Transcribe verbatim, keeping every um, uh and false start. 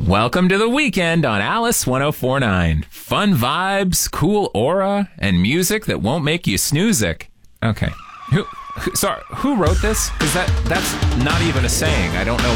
Welcome to the weekend on Alice one oh four point nine. Fun vibes, cool aura, and music that won't make you snoozic. Okay. Who, who sorry, who wrote this? Because that, that's not even a saying. I don't know